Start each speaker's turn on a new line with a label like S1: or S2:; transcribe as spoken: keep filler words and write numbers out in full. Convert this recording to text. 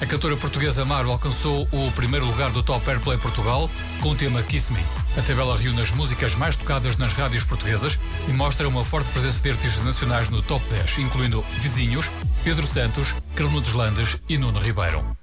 S1: A cantora portuguesa Maro alcançou o primeiro lugar do Top Airplay Portugal com o tema Kiss Me. A tabela reúne as músicas mais tocadas nas rádios portuguesas e mostra uma forte presença de artistas nacionais no Top dez, incluindo Vizinhos, Pedro Santos, Carlos Landes e Nuno Ribeiro.